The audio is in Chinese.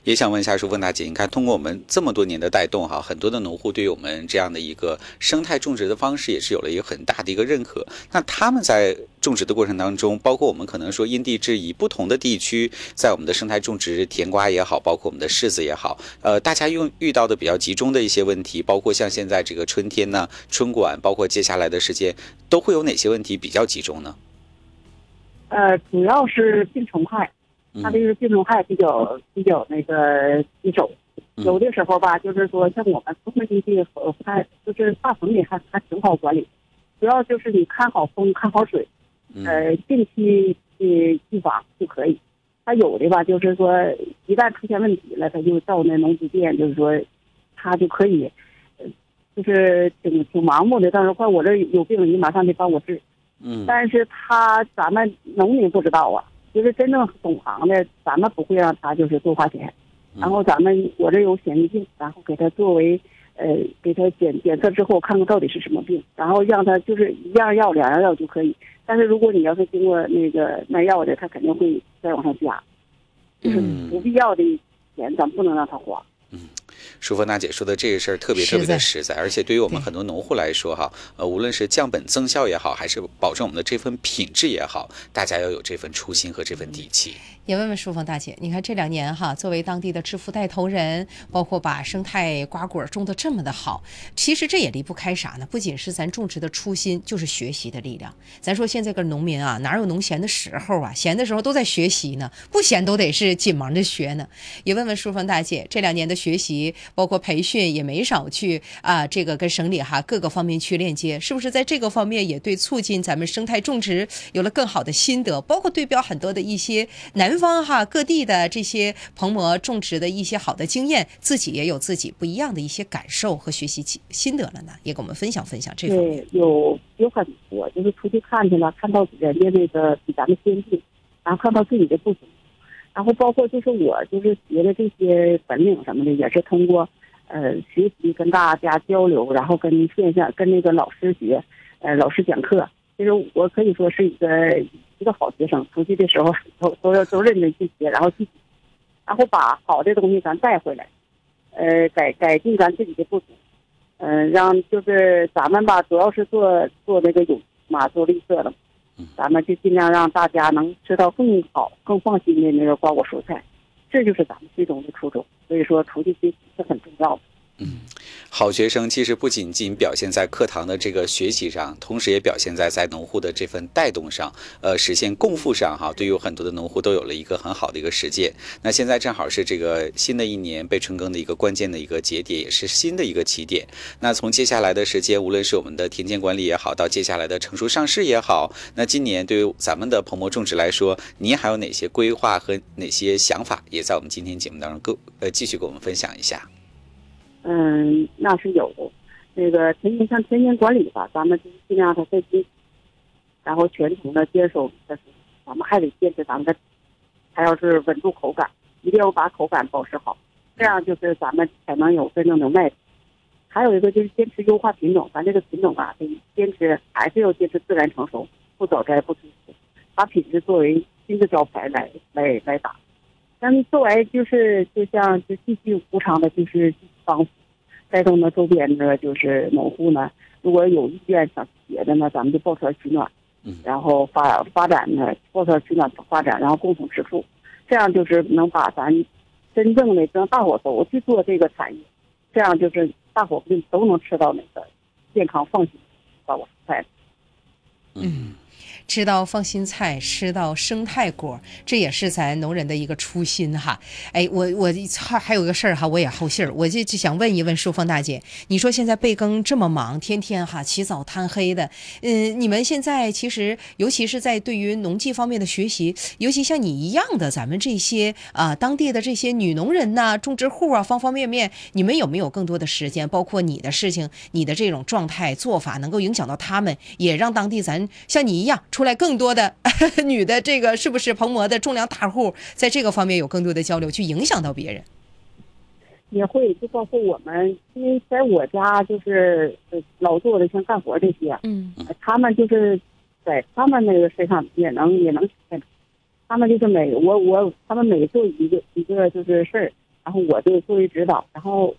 也想问一下淑芬大姐，你看通过我们这么多年的带动哈，很多的农户对我们这样的一个生态种植的方式也是有了一个很大的一个认可。那他们在种植的过程当中，包括我们可能说因地制宜，不同的地区在我们的生态种植甜瓜也好，包括我们的柿子也好，大家遇到的比较集中的一些问题，包括像现在这个春天呢，春管，包括接下来的时间，都会有哪些问题比较集中呢？ 主要是病虫害。它这个病虫害比较那个棘手，有的时候吧，就是说像我们农村地区，它就是大棚里还挺好管理，主要就是你看好风，看好水，定期预防就可以。它有的吧，就是说一旦出现问题了，它就到那农机店，就是说它就可以，就是挺盲目的，但是快我这有病，你马上得帮我治。但是咱们农民不知道啊。就是真正懂行的，咱们不会让他就是多花钱，然后我这有显微镜，然后给他作为给他检测之后看看到底是什么病，然后让他就是一样药两样药就可以。但是如果你要是经过那个卖药的，他肯定会再往上加，就是不必要的钱咱不能让他花。 淑芬大姐说的这个事儿特别的实在，而且对于我们很多农户来说哈，无论是降本增效也好，还是保证我们的这份品质也好，大家要有这份初心和这份底气。 也问问淑芬大姐，你看这2年哈，作为当地的致富带头人，包括把生态瓜果种得这么的好，其实这也离不开啥呢？不仅是咱种植的初心，就是学习的力量。咱说现在个农民啊，哪有农闲的时候啊？闲的时候都在学习呢，不闲都得是紧忙着学呢。也问问淑芬大姐，这2年的学习，包括培训也没少去这个跟省里哈各个方面去链接，是不是在这个方面也对促进咱们生态种植有了更好的心得？包括对标很多的一些南方哈各地的这些棚模种植的一些好的经验，自己也有自己不一样的一些感受和学习心得了呢？也跟我们分享分享这方面。 对，有很多，就是出去看去了，看到人家那个比咱们先进，然后看到自己的不足。然后包括就是我就是学的这些本领什么的，也是通过学习跟大家交流，然后跟线下跟那个老师学，老师讲课。其实我可以说是一个好学生，出去的时候都认真去学，然后把好的东西咱带回来，改进咱自己的不足，让就是咱们吧，主要是做那个有嘛，做绿色的。咱们就尽量让大家能吃到更好、更放心的那个瓜果蔬菜，这就是咱们最终的初衷。所以说，出去学习是很重要的。 好学生其实不仅表现在课堂的这个学习上，同时也表现在农户的这份带动上，实现共富上哈。对于很多的农户都有了一个很好的一个实践。那现在正好是这个新的一年被春耕的一个关键的一个节点，也是新的一个起点。那从接下来的时间，无论是我们的田间管理也好，到接下来的成熟上市也好，那今年对于咱们的棚模种植来说，您还有哪些规划和哪些想法，也在我们今天节目当中继续给我们分享一下。 那是有的。那个像田间管理吧，咱们就尽量它在进，然后全程的接受，咱们还得坚持咱们的，还要是稳住口感，一定要把口感保持好，这样就是咱们才能有真正的卖。还有一个就是坚持优化品种，咱这个品种啊，得还是要坚持自然成熟，不早摘不出土，把品质作为新的招牌来打。但作为就像继续无偿的就是帮带动的周边的就是农户呢，如果有意愿想学的呢，咱们就抱团取暖，然后发展呢，抱团取暖发展，然后共同致富，这样就是能把咱真正的让大伙都去做这个产业，这样就是大伙都能吃到那个健康放心把我菜。 吃到放心菜，吃到生态果，这也是咱农人的一个初心哈。哎，我还有个事儿哈，我也好信儿，我就想问一问淑芳大姐，你说现在备耕这么忙，天天哈起早贪黑的，你们现在其实尤其是在对于农技方面的学习，尤其像你一样的咱们这些当地的这些女农人呐、种植户啊，方方面面，你们有没有更多的时间，包括你的事情，你的这种状态做法，能够影响到他们，也让当地咱像你一样出来更多的女的这个是不是棚模的种粮大户，在这个方面有更多的交流，去影响到别人？ 也会，就包括我们，因为在我家就是劳作的像干活这些，他们就是在他们那个身上也能体现，他们就是他们每做一个就是事儿， 然后我就作为指导，然后